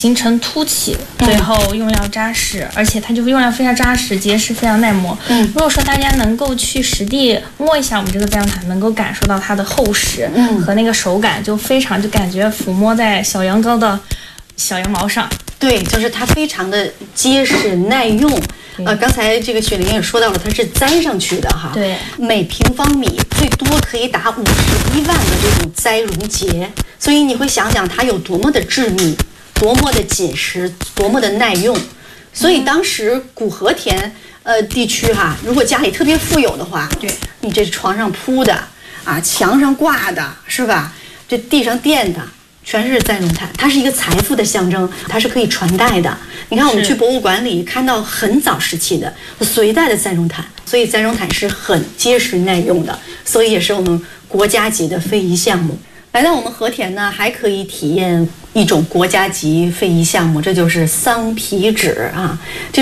形成凸起，最后用料扎实，而且它就是用料非常扎实，结实，非常耐磨。如果说大家能够去实地摸一下我们这个栽绒毯，能够感受到它的厚实和那个手感，就非常就感觉抚摸在小羊羔的小羊毛上。 对，就是它非常的结实耐用。刚才这个雪玲也说到了，它是栽上去的哈。 对， 每平方米最多可以达51万的这种栽绒节，所以你会想想它有多么的致密，多么的紧实，多么的耐用。所以当时古和田地区哈，如果家里特别富有的话， 对， 你这床上铺的啊，墙上挂的是吧？这地上垫的。全是栽绒毯，它是一个财富的象征，它是可以传代的。你看，我们去博物馆里看到很早时期的隋代的栽绒毯，所以栽绒毯是很结实耐用的，所以也是我们国家级的非遗项目。来到我们和田呢，还可以体验一种国家级非遗项目，这就是桑皮纸啊。